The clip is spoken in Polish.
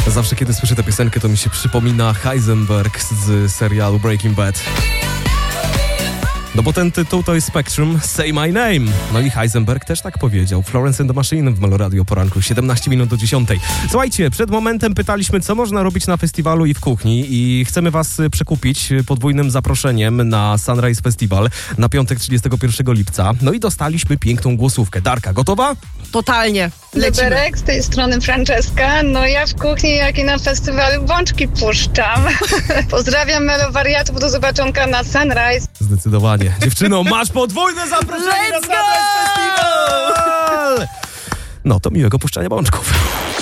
Zawsze kiedy słyszę tę piosenkę, to mi się przypomina Heisenberg z serialu Breaking Bad. No bo ten tytuł to jest Spectrum, Say My Name. No i Heisenberg też tak powiedział. Florence and the Machine w Meloradio Poranku, 17 minut do 10. Słuchajcie, przed momentem pytaliśmy, co można robić na festiwalu i w kuchni i chcemy was przekupić podwójnym zaproszeniem na Sunrise Festival na piątek 31 lipca. No i dostaliśmy piękną głosówkę. Darka, gotowa? Totalnie. Lecimy. Liberek, z tej strony Franceska. No ja w kuchni, jak i na festiwalu bączki puszczam. Pozdrawiam Melowariatów, do zobaczonka na Sunrise. Zdecydowanie. Dziewczyno, masz podwójne zaproszenie na Sunrise Festival! No to miłego puszczania bączków.